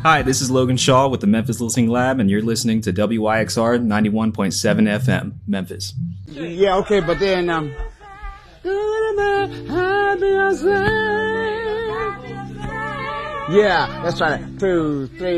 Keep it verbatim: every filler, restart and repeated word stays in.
Hi, this is Logan Shaw with the Memphis Listening Lab, and you're listening to W I X R ninety-one point seven F M, Memphis. Yeah, okay, but then, um... Yeah, that's right. Two, three...